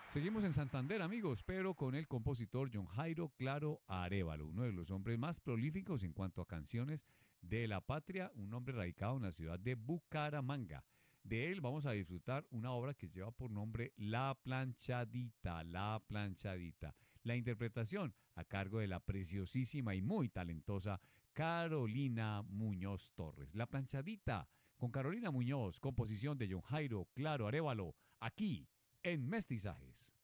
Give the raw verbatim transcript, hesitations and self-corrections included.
Seguimos en Santander, amigos, pero con el compositor John Jairo Claro Arévalo, uno de los hombres más prolíficos en cuanto a canciones de la patria, un hombre radicado en la ciudad de Bucaramanga. De él vamos a disfrutar una obra que lleva por nombre La Planchadita, La Planchadita. La interpretación a cargo de la preciosísima y muy talentosa Carolina Muñoz Torres. La Planchadita con Carolina Muñoz, composición de John Jairo Claro Arévalo, aquí en Mestizajes.